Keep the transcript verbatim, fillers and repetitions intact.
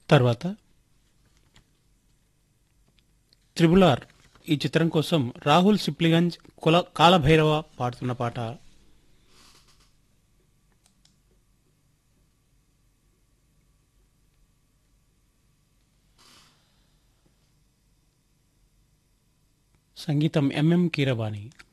తర్వాత triple R ఈ చిత్రం కోసం రాహుల్ సిప్లిగంజ్ కుల కాలభైరవ పాడుతున్న పాట. సంగీతం ఎంఎం కీరవాణి.